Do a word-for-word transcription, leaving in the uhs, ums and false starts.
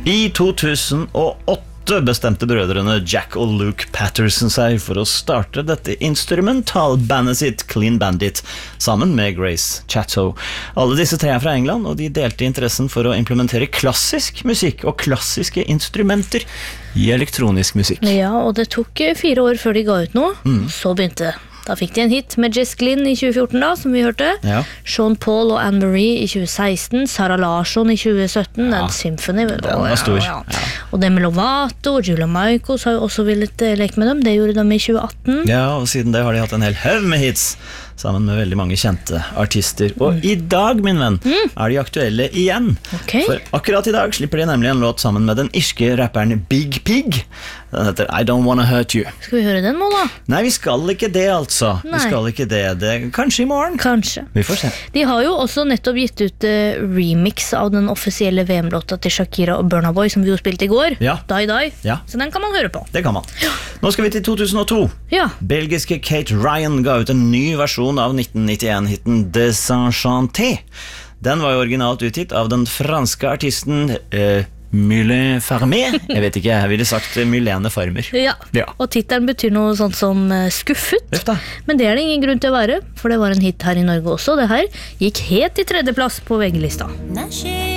I to tusen og åtte bestemte brødrene Jack og Luke Patterson seg for å starte dette instrumentalbandet sitt Clean Bandit sammen med Grace Chatto. Alle disse tre er fra England, og de delte interessen for å implementere klassisk musikk og klassiske instrumenter i elektronisk musikk. Ja, og det tok fire år før de ga ut noe. Mm. Så begynte det. Da fikk de en hit med Jess Glynn i tjue fjorten da, som vi hørte. Ja. Sean Paul og Anne-Marie i tjue seksten, Sarah Larsson i tjue sytten, ja. Den Symphony. Den var stor. Ja, ja. Ja. Og Demi Lovato og Julia Michaels har jo også villet leke med dem. Det gjorde de i tjue atten. Ja, og siden det har de hatt en hel haug med hits, sammen med veldig mange kjente artister. Og mm. i dag, min venn, mm. er de aktuelle igjen. Okay. For akkurat i dag slipper de nemlig en låt sammen med den irske rapperen Big Pig. Den heter I Don't Wanna Hurt You. Skal vi høre den nå da? Nei, vi skal ikke det altså. Nei. Vi skal ikke det. det. Kanskje i morgen. Kanskje. Vi får se. De har jo også nettopp gitt ut uh, remix av den offisielle V M-låta til Shakira og Burna Boy, som vi jo spilte i går. Ja. Die Die. Ja. Så den kan man høre på. Det kan man. Ja. Nå skal vi til to tusen og to. Ja. Belgiske Kate Ryan ga ut en ny versjon av nitten nittien-hitten Desenchanté. Den var jo originalt utgitt av den franske artisten eh, Mylène Farmer. Jeg vet ikke, jeg ville sagt Mylène Farmer. Ja. Ja. Og titelen betyr noe sånt som uh, skuffet. Efter. Men det er det ingen grunn til å være, for det var en hit her i Norge også. Det her gikk helt i tredje plass på V G-lista.